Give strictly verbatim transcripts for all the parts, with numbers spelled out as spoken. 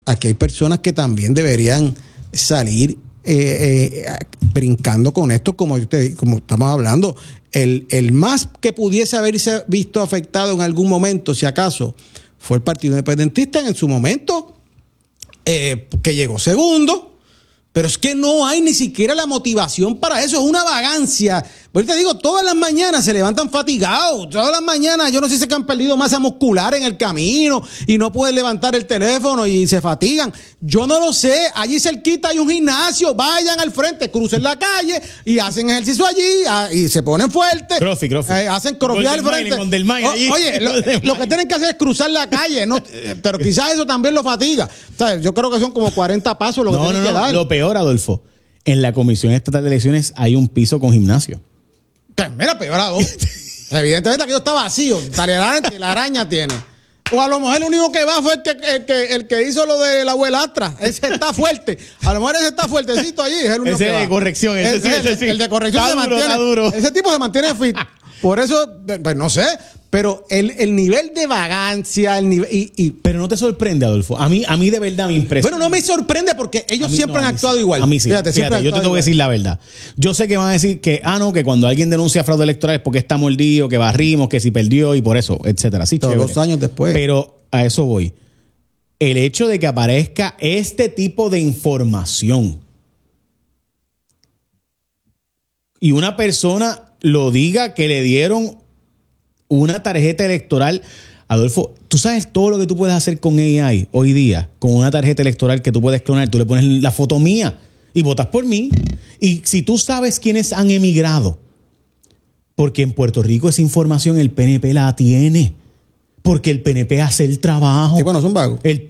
aquí hay personas que también deberían salir eh, eh, brincando con esto, como, usted, como estamos hablando. El, el más que pudiese haberse visto afectado en algún momento, si acaso, fue el Partido Independentista en su momento, eh, que llegó segundo. Pero es que no hay ni siquiera la motivación para eso, es una vagancia. Pues te digo, todas las mañanas se levantan fatigados, todas las mañanas, yo no sé si es que han perdido masa muscular en el camino y no pueden levantar el teléfono y se fatigan. Yo no lo sé, allí cerquita hay un gimnasio, vayan al frente, crucen la calle y hacen ejercicio allí y se ponen fuertes. Crossfit, crossfit. Eh, hacen crossfit al frente. O, oye, lo, lo que tienen que hacer es cruzar la calle, no, pero quizás eso también lo fatiga. O sea, yo creo que son como cuarenta pasos lo que no, tienen no, que no, dar. Lo peor, Adolfo, en la Comisión Estatal de Elecciones hay un piso con gimnasio. Mira, peor a dos. Evidentemente aquello está vacío. La araña tiene. O a lo mejor el único que va fue el que, el que, el que hizo lo de la abuelastra. Ese está fuerte. A lo mejor ese está fuertecito allí. Es el único ese que de va. corrección. Ese, ese, ese, el, sí. el de corrección está se duro, mantiene. Está duro. Ese tipo se mantiene fit. Por eso, pues no sé. Pero el, el nivel de vagancia, el nivel. Y, y, pero no te sorprende, Adolfo. A mí, a mí de verdad me impresiona. Bueno, no me sorprende porque ellos mí, siempre no, han actuado sí. igual. A mí sí. Fíjate, Fíjate, yo te tengo que decir la verdad. Yo sé que van a decir que, ah, no, que cuando alguien denuncia fraude electoral es porque está mordido, que barrimos, que si perdió y por eso, etcétera. Sí, todos los años después. Pero a eso voy. El hecho de que aparezca este tipo de información y una persona lo diga que le dieron una tarjeta electoral. Adolfo, ¿tú sabes todo lo que tú puedes hacer con A I hoy día? Con una tarjeta electoral que tú puedes clonar. Tú le pones la foto mía y votas por mí. Y si tú sabes quiénes han emigrado, porque en Puerto Rico esa información el P N P la tiene. Porque el P N P hace el trabajo. Sí, bueno, son vagos. El,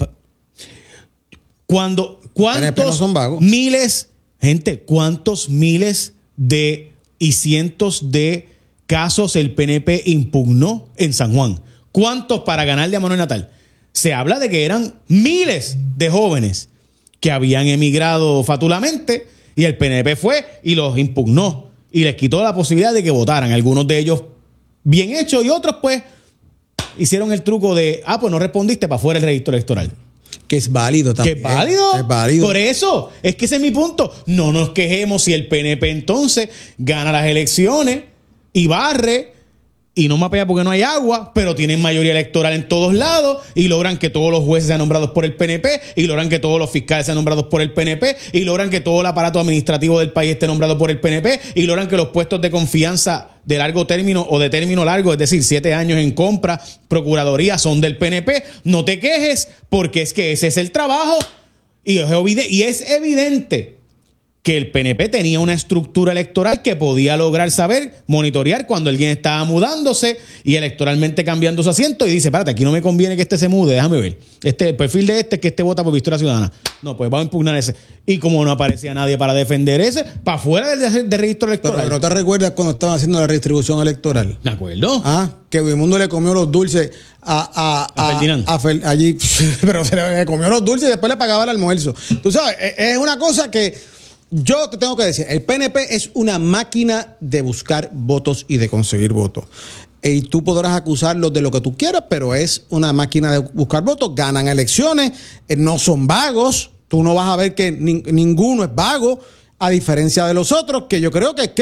cuando, ¿cuántos P N P no son vagos. miles, gente, cuántos miles de y cientos de casos el P N P impugnó en San Juan? ¿Cuántos para ganarle a Manuel Natal? Se habla de que eran miles de jóvenes que habían emigrado fatulamente y el P N P fue y los impugnó y les quitó la posibilidad de que votaran. Algunos de ellos bien hechos y otros pues hicieron el truco de, ah, pues no respondiste, para fuera el registro electoral. Que es válido también. Que es válido. Es válido. Por eso, es que ese es mi punto. No nos quejemos si el P N P entonces gana las elecciones y barre y no mapea porque no hay agua, pero tienen mayoría electoral en todos lados y logran que todos los jueces sean nombrados por el P N P y logran que todos los fiscales sean nombrados por el P N P y logran que todo el aparato administrativo del país esté nombrado por el P N P y logran que los puestos de confianza de largo término o de término largo, es decir, siete años en compra, procuraduría, son del P N P. No te quejes porque es que ese es el trabajo y es evidente, y es evidente que el P N P tenía una estructura electoral que podía lograr saber, monitorear cuando alguien estaba mudándose y electoralmente cambiando su asiento y dice, espérate, aquí no me conviene que este se mude, déjame ver. Este, el perfil de este es que este vota por Victoria Ciudadana. No, pues vamos a impugnar ese. Y como no aparecía nadie para defender ese, para fuera del, del registro electoral. Pero ¿no te recuerdas cuando estaban haciendo la redistribución electoral? ¿De acuerdo? Ah, que Wimundo le comió los dulces a, a, a, a Ferdinand. A, a Fer, allí, pero se le comió los dulces y después le pagaba el almuerzo. Tú sabes, es una cosa que yo te tengo que decir, el P N P es una máquina de buscar votos y de conseguir votos. Y tú podrás acusarlos de lo que tú quieras, pero es una máquina de buscar votos. Ganan elecciones, no son vagos. Tú no vas a ver que ni, ninguno es vago, a diferencia de los otros, que yo creo que es que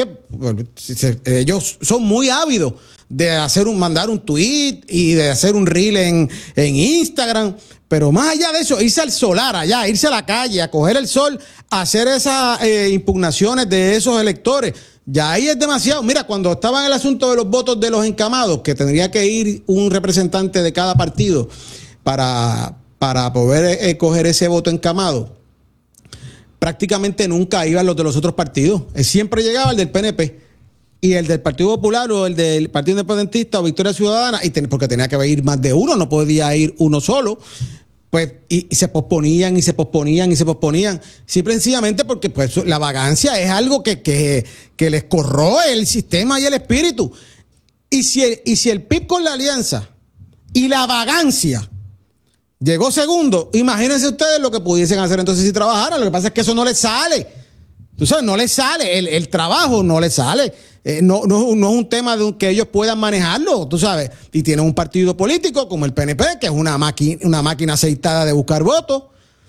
ellos son muy ávidos de hacer un, mandar un tweet y de hacer un reel en, en Instagram. Pero más allá de eso, irse al solar allá, irse a la calle, a coger el sol, a hacer esas eh, impugnaciones de esos electores, ya ahí es demasiado. Mira, cuando estaba en el asunto de los votos de los encamados, que tendría que ir un representante de cada partido para, para poder eh, coger ese voto encamado, prácticamente nunca iban los de los otros partidos. Siempre llegaba el del P N P. Y el del Partido Popular o el del Partido Independentista o Victoria Ciudadana, y ten, porque tenía que ir más de uno, no podía ir uno solo, pues, y, y se posponían y se posponían y se posponían, simple y sencillamente porque pues la vagancia es algo que, que, que les corroe el sistema y el espíritu. Y si el, y si el P I B con la alianza y la vagancia llegó segundo, imagínense ustedes lo que pudiesen hacer entonces si trabajaran. Lo que pasa es que eso no les sale. Tú sabes, no les sale, el, el trabajo no les sale. Eh, no, no, no es un tema de un, que ellos puedan manejarlo, tú sabes. Y tienen un partido político como el P N P, que es una, maqui, una máquina aceitada de buscar votos.